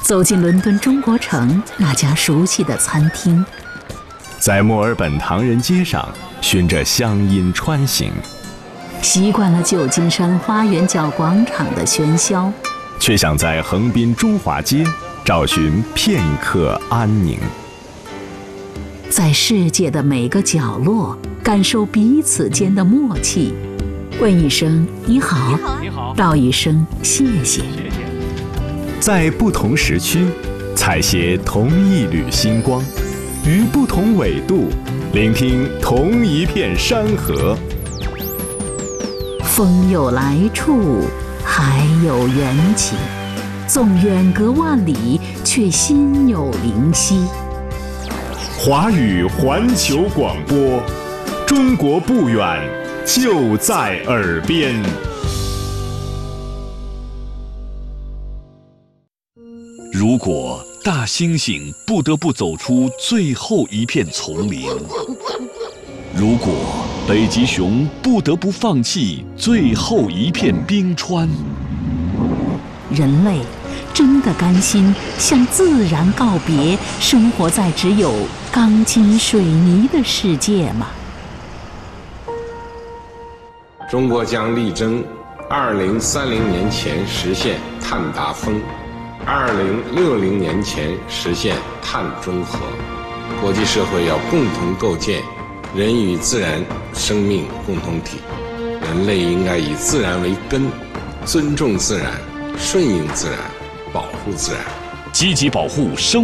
走进伦敦中国城那家熟悉的餐厅， 在墨尔本唐人街上循着乡音穿行， 习惯了旧金山花园角广场的喧嚣， 却想在横滨中华街找寻片刻安宁。 在世界的每个角落感受彼此间的默契，问一声你好，道一声谢谢。 在不同时区采撷同一缕星光，于不同纬度聆听同一片山河。 风有来处，海有缘起，纵远隔万里，却心有灵犀。 华语环球广播，中国不远，就在耳边。 如果大猩猩不得不走出最后一片丛林，如果北极熊不得不放弃最后一片冰川， 人类真的甘心向自然告别，生活在只有钢筋水泥的世界吗？ 中国将力争2030年前实现碳达峰，2060年前实现碳中和。国际社会要共同构建人与自然生命共同体，人类应该以自然为根，尊重自然，顺应自然，保护自然， 积极保护生